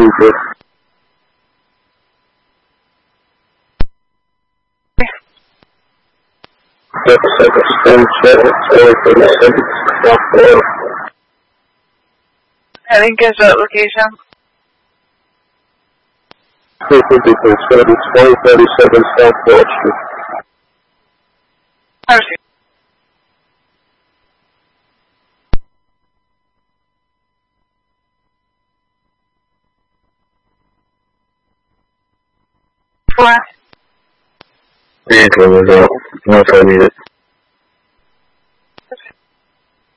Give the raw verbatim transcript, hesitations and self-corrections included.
Cooper. Second Spring Channel, four thirty-seven, South Florida. I didn't get that location. two fifty-three, it's going to be twenty thirty-seven South Broad Street. I see. Four. Vehicle was out once I need it.